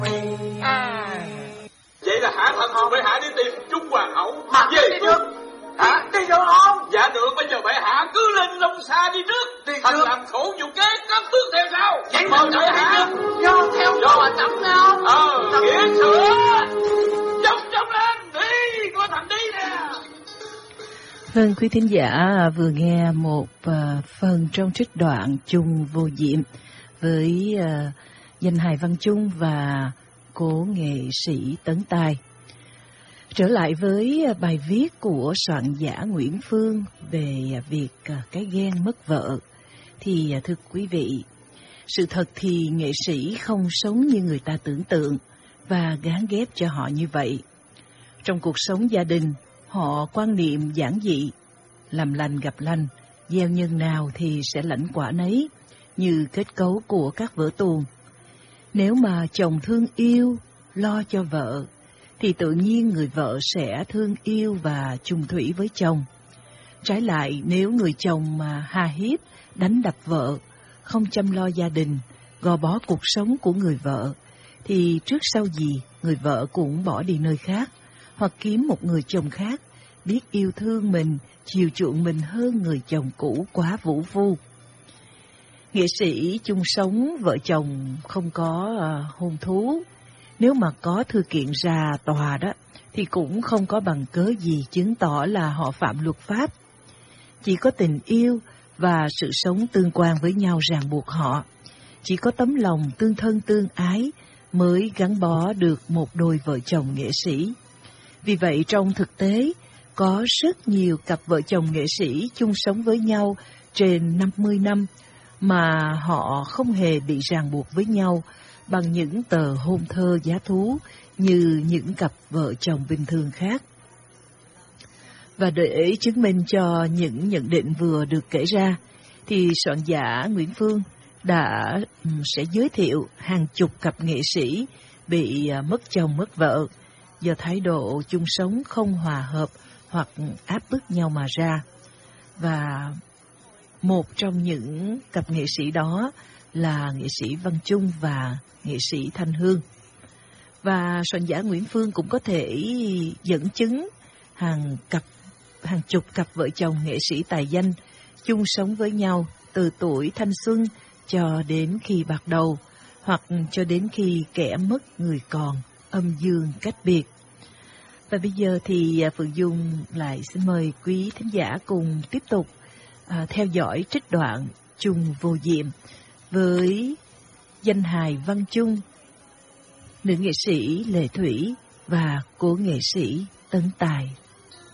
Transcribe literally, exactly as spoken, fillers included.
À. Vậy là Hạ thần hồn bệ hạ đi tìm Trung hoàng hậu mà về đi trước. được. Hả? Đi được không? Dạ được, bây giờ bệ hạ cứ lên Long Sa đi trước. Đi thần trước. làm khổ nhục kế cấm tước theo sau. Vậy mời mà bệ hạ vô theo vô mà chấm nào. ờ nghĩa sửa chống chống lên đi, có thằng đi nè. Vâng, quý thính giả vừa nghe một uh, phần trong trích đoạn Chung Vô Diệm với uh, danh hài Văn Chung và cố nghệ sĩ Tấn Tài. Trở lại với uh, bài viết của soạn giả Nguyễn Phương về uh, việc uh, cái ghen mất vợ, thì uh, thưa quý vị, sự thật thì nghệ sĩ không sống như người ta tưởng tượng và gán ghép cho họ như vậy. Trong cuộc sống gia đình, họ quan niệm giản dị, làm lành gặp lành, gieo nhân nào thì sẽ lãnh quả nấy, như kết cấu của các vở tuồng. Nếu mà chồng thương yêu, lo cho vợ, thì tự nhiên người vợ sẽ thương yêu và chung thủy với chồng. Trái lại, nếu người chồng mà hà hiếp, đánh đập vợ, không chăm lo gia đình, gò bó cuộc sống của người vợ, thì trước sau gì người vợ cũng bỏ đi nơi khác, hoặc kiếm một người chồng khác, biết yêu thương mình, chiều chuộng mình hơn người chồng cũ quá vũ phu. Nghệ sĩ chung sống vợ chồng không có uh, hôn thú, nếu mà có thư kiện ra tòa đó, thì cũng không có bằng cớ gì chứng tỏ là họ phạm luật pháp. Chỉ có tình yêu và sự sống tương quan với nhau ràng buộc họ, chỉ có tấm lòng tương thân tương ái mới gắn bó được một đôi vợ chồng nghệ sĩ. Vì vậy trong thực tế, có rất nhiều cặp vợ chồng nghệ sĩ chung sống với nhau trên năm mươi năm mà họ không hề bị ràng buộc với nhau bằng những tờ hôn thơ giá thú như những cặp vợ chồng bình thường khác. Và để chứng minh cho những nhận định vừa được kể ra, thì soạn giả Nguyễn Phương đã um, sẽ giới thiệu hàng chục cặp nghệ sĩ bị uh, mất chồng mất vợ do thái độ chung sống không hòa hợp hoặc áp bức nhau mà ra. Và một trong những cặp nghệ sĩ đó là nghệ sĩ Văn Chung và nghệ sĩ Thanh Hương. Và soạn giả Nguyễn Phương cũng có thể dẫn chứng hàng cặp, hàng chục cặp vợ chồng nghệ sĩ tài danh chung sống với nhau từ tuổi thanh xuân cho đến khi bạc đầu, hoặc cho đến khi kẻ mất người còn, âm dương cách biệt. Và bây giờ thì Phượng Dung lại xin mời quý thính giả cùng tiếp tục à, theo dõi trích đoạn Chung Vô Diệm với danh hài Văn Chung, nữ nghệ sĩ Lệ Thủy và cố nghệ sĩ Tấn Tài.